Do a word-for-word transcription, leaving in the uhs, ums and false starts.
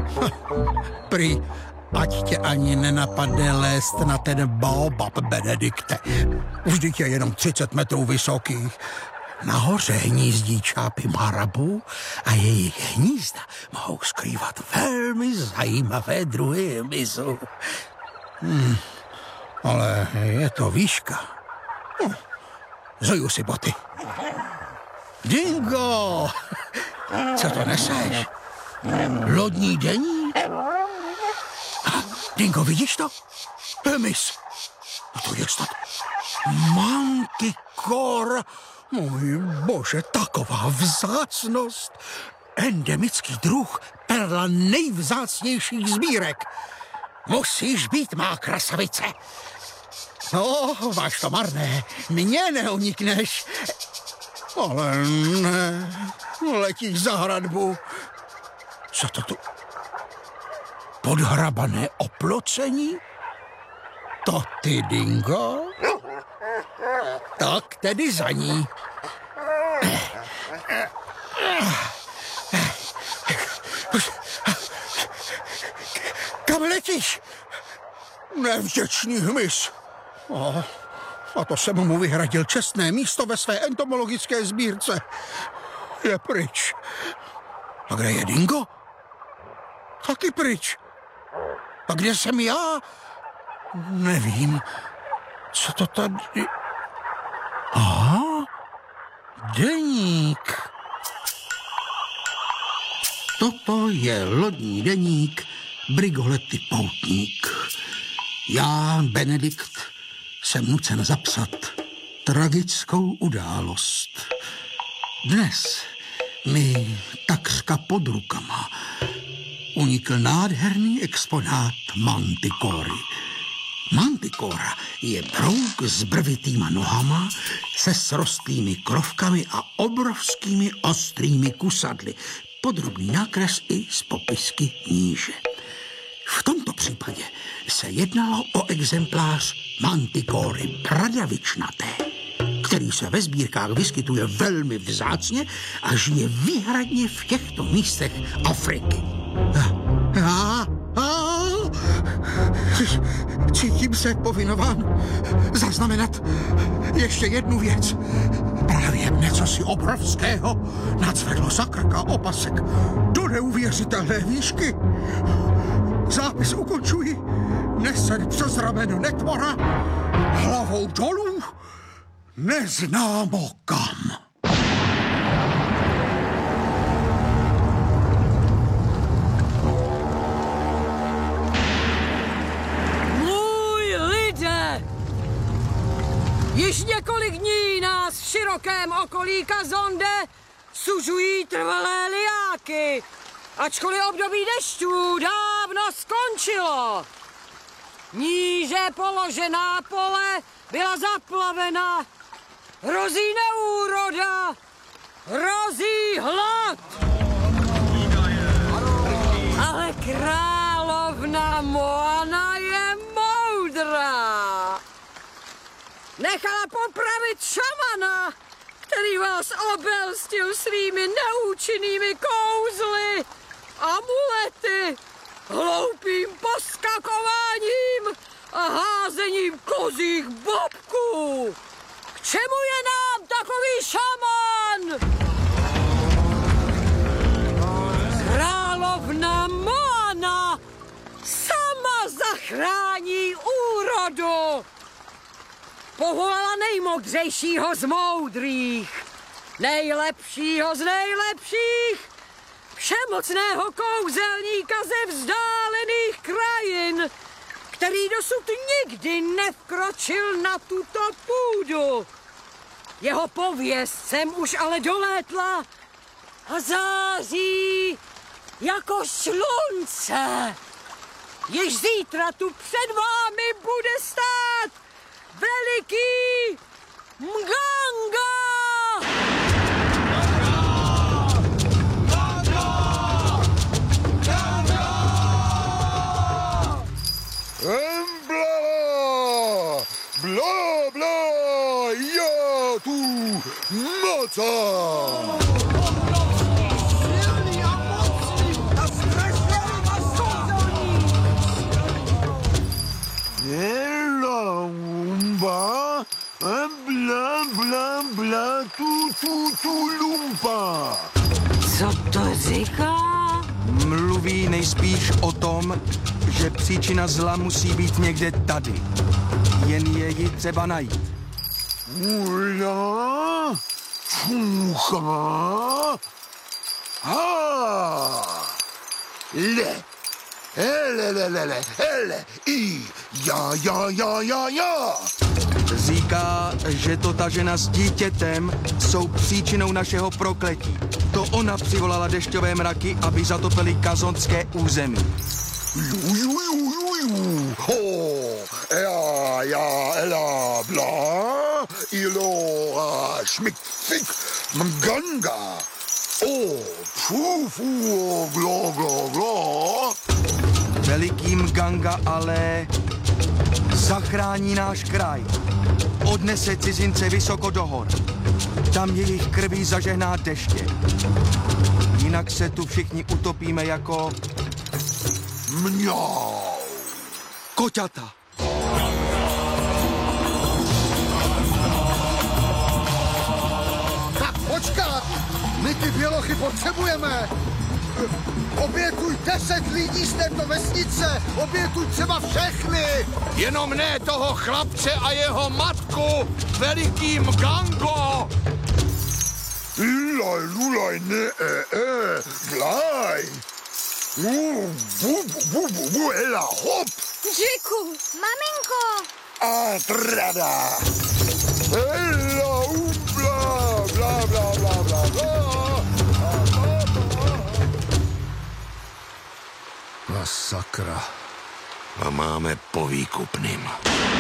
Prý, ať tě ani nenapadne lézt na ten baobab, Benedikte. Vždyť je jenom třicet metrů vysoký. Nahoře hnízdí čápy marabů a jejich hnízda mohou skrývat velmi zajímavé druhy hmyzu. Hmm, ale je to výška. Hm, zuju si boty. Dingo! Co to neseš? Lodní deník? Dingo, vidíš to? Hmyz. To je snad Manticore. Můj bože, taková vzácnost. Endemický druh, perla nejvzácnějších sbírek. Musíš být má krasavice. No, máš to marné. Mně neunikneš. Ale ne, letíš za hradbu. Co to tu? Podhrabané oplocení? To ty, Dingo? Tak tedy za ní. Kam letíš? Nevděčný hmyz. Oh, a to jsem mu vyhradil čestné místo ve své entomologické sbírce. Je pryč. A kde je Dingo? Taky pryč. A kde jsem já? Nevím. Co to tady... Aha, deník. Toto je lodní deník Brigolety Poutník. Já, Benedikt, jsem nucen zapsat tragickou událost. Dnes mi takřka pod rukama unikl nádherný exponát Manticory. Manticora je brouk s brvitýma nohama, se srostlými krovkami a obrovskými ostrými kusadly. Podrobný nákres i z popisky níže. V tomto případě se jednalo o exemplář Manticory bradavičnaté, který se ve sbírkách vyskytuje velmi vzácně a žije výhradně v těchto místech Afriky. A, a, cítím se povinován zaznamenat ještě jednu věc. Právě mne cosi obrovského nacvedlo za krka opasek do neuvěřitelné výšky. Zápis ukončuji. Nesen přes rameno netvora, hlavou dolů, neznámo kam. Můj lidé! Již několik dní nás v širokém okolí Kazonde sužují trvalé liáky, ačkoliv období dešťů dávno skončilo. Níže položená pole byla zaplavena, hrozí neúroda, hrozí hlad. Ale královna Moana je moudrá. Nechala popravit šamana, který vás obelstil svými neúčinnými kouzly, amulety, hloupým poskakováním a házením kozích bobků. K čemu je nám takový šaman? Královna Moana sama zachrání úrodu. Povolala nejmoudřejšího z moudrých, nejlepšího z nejlepších, všemocného kouzelníka ze vzdálených krajin, který dosud nikdy nevkročil na tuto půdu. Jeho pověst jsem už ale dolétla a září jako slunce. Již zítra tu před vámi bude stát veliký Mganga! Embla! Bla, bla! Já tu moca! Silný a mocný a strašidelný nejspíš o tom, že příčina zla musí být někde tady. Jen je ji třeba najít. Ula, fucha, ha, le, hele, le, le, le, hele, i, ja, ja, ja, ja, ja. Říká, že to ta žena s dítětem jsou příčinou našeho prokletí. To ona přivolala dešťové mraky, aby zatopili kazonské území. Ju, ju, ju, ju, ju, ho, ea, ja, ela, bla, ilo, a, šmik, fik, mganga, o, fu, fu, glo, glo, glo. Veliký Mganga ale zachrání náš kraj. Odnese cizince vysoko do hor. Tam jejich krví zažehná deště. Jinak se tu všichni utopíme jako Mňau. koťata. Tak počkat, my ty bělochy potřebujeme. Obětuj deset lidí z této vesnice, obětuj třeba všechny. Jenom ne toho chlapce a jeho matku, veliký Mgango. Lulaj, lulaj, ne, e, e, glaj. U, bu, bu, bu, bu, bu, ela, hop. Žiku! Maminko! A trada. Ela, u, bla, bla, bla, bla, bla, bla. A sakra. A máme po výkupným.